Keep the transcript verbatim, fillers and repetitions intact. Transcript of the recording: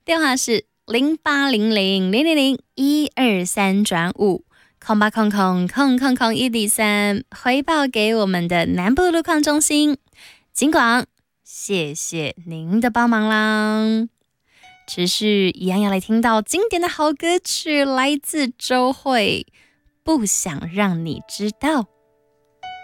电话是零八零零零零零一二三转五，空八空空空空空一比三，回报给我们的南部路况中心。警广，谢谢您的帮忙啦！持续一样要来听到经典的好歌曲，来自周蕙，不想让你知道。